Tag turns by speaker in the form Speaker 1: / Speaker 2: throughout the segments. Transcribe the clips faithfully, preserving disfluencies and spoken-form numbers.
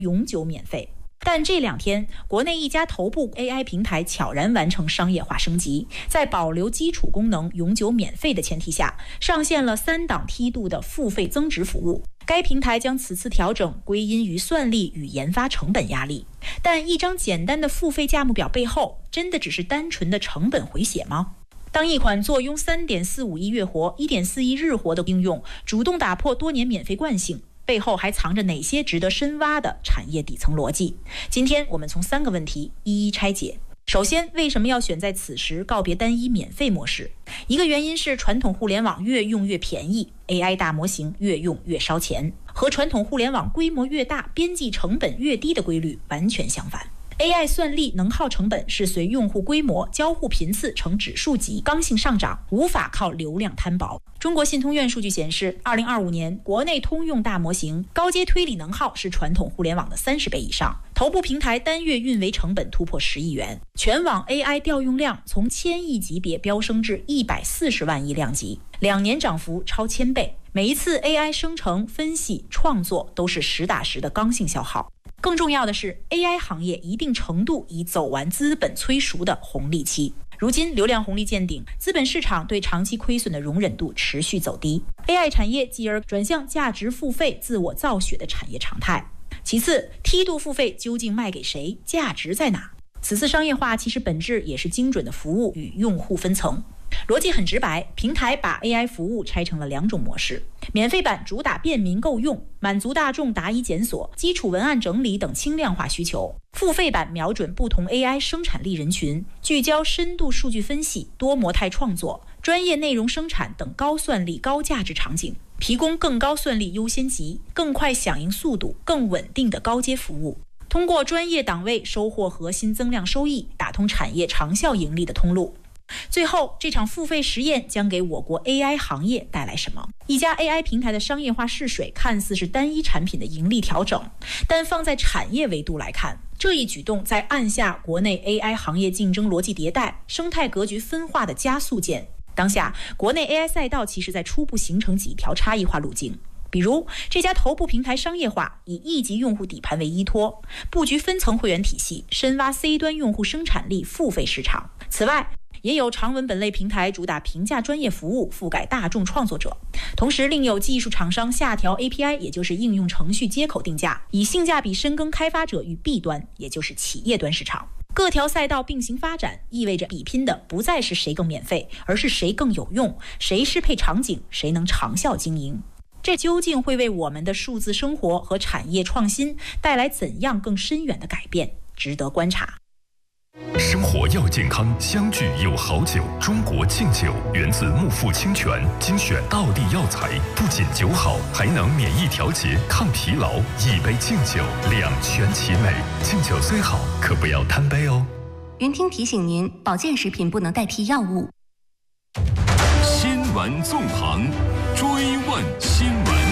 Speaker 1: 永久免费。但这两天，国内一家头部 A I 平台悄然完成商业化升级，在保留基础功能永久免费的前提下，上线了三档梯度的付费增值服务。该平台将此次调整归因于算力与研发成本压力。但一张简单的付费价目表背后，真的只是单纯的成本回血吗？当一款坐拥 三点四五亿月活、一点四亿日活的应用主动打破多年免费惯性，背后还藏着哪些值得深挖的产业底层逻辑？今天我们从三个问题一一拆解。首先，为什么要选在此时告别单一免费模式？一个原因是传统互联网越用越便宜， A I 大模型越用越烧钱，和传统互联网规模越大，边际成本越低的规律完全相反。A I 算力能耗成本是随用户规模、交互频次呈指数级刚性上涨，无法靠流量摊薄。中国信通院数据显示，二零二五年国内通用大模型高阶推理能耗是传统互联网的三十倍以上，头部平台单月运维成本突破十亿元，全网 A I 调用量从千亿级别飙升至一百四十万亿量级，两年涨幅超千倍。每一次 A I 生成、分析、创作都是实打实的刚性消耗。更重要的是 ，A I 行业一定程度已走完资本催熟的红利期。如今流量红利见顶，资本市场对长期亏损的容忍度持续走低 ，A I 产业继而转向价值付费、自我造血的产业常态。其次，梯度付费究竟卖给谁？价值在哪？此次商业化其实本质也是精准的服务与用户分层。逻辑很直白，平台把 A I 服务拆成了两种模式，免费版主打便民够用，满足大众答疑检索、基础文案整理等轻量化需求；付费版瞄准不同 A I 生产力人群，聚焦深度数据分析、多模态创作、专业内容生产等高算力、高价值场景，提供更高算力优先级、更快响应速度、更稳定的高阶服务。通过专业档位收获核心增量收益，打通产业长效盈利的通路。最后，这场付费实验将给我国 A I 行业带来什么？一家 A I 平台的商业化试水看似是单一产品的盈利调整，但放在产业维度来看，这一举动在按下国内 A I 行业竞争逻辑迭代、生态格局分化的加速键。当下，国内 A I 赛道其实在初步形成几条差异化路径。比如，这家头部平台商业化以一级用户底盘为依托，布局分层会员体系，深挖 C 端用户生产力付费市场。此外，也有长文本类平台主打平价专业服务，覆盖大众创作者，同时另有技术厂商下调 A P I， 也就是应用程序接口定价，以性价比深耕开发者与 B 端，也就是企业端市场。各条赛道并行发展，意味着比拼的不再是谁更免费，而是谁更有用，谁适配场景，谁能长效经营。这究竟会为我们的数字生活和产业创新带来怎样更深远的改变，值得观察。
Speaker 2: 生活要健康，相聚有好酒。中国敬酒源自木富清泉，精选道地药材，不仅酒好，还能免疫调节、抗疲劳。一杯敬酒，两全其美。敬酒虽好，可不要贪杯哦。
Speaker 3: 云听提醒您，保健食品不能代替药物。
Speaker 4: 新闻纵横，追问新闻。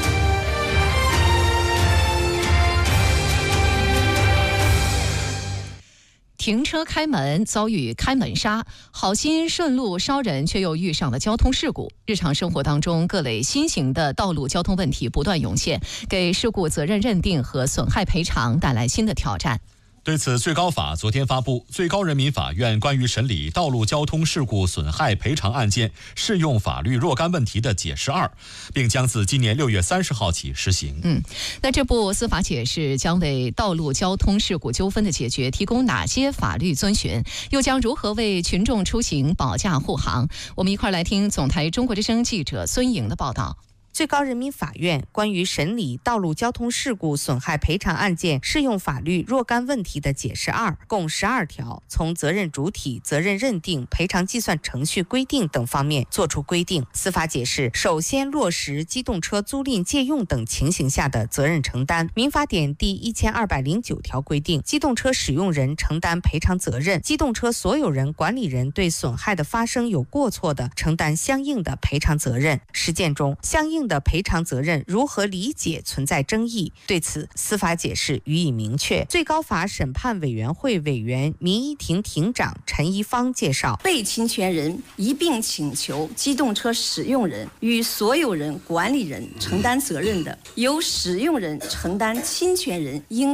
Speaker 5: 停车开门遭遇开门杀，好心顺路捎人，却又遇上了交通事故。日常生活当中，各类新型的道路交通问题不断涌现，给事故责任认定和损害赔偿带来新的挑战。
Speaker 6: 对此，最高法昨天发布《最高人民法院关于审理道路交通事故损害赔偿案件适用法律若干问题的解释二》，并将自今年六月三十号起施行。
Speaker 5: 嗯，那这部司法解释将为道路交通事故纠纷的解决提供哪些法律遵循？又将如何为群众出行保驾护航？我们一块来听总台中国之声记者孙莹的报道。
Speaker 7: 最高人民法院关于审理道路交通事故损害赔偿案件适用法律若干问题的解释二共十二条，从责任主体、责任认定、赔偿计算程序规定等方面作出规定。司法解释首先落实机动车租赁借用等情形下的责任承担。民法典第一千二百零九条规定，机动车使用人承担赔偿责任，机动车所有人、管理人对损害的发生有过错的，承担相应的赔偿责任。实践中，相应定的赔偿责任如何理解存在争议。对此，司法解释予以明确。最高法审判委员会委员、民一庭庭长陈一芳介绍，
Speaker 8: 被侵权人一并请求机动车使用人与所有人、管理人承担责任的，由使用人承担侵权人应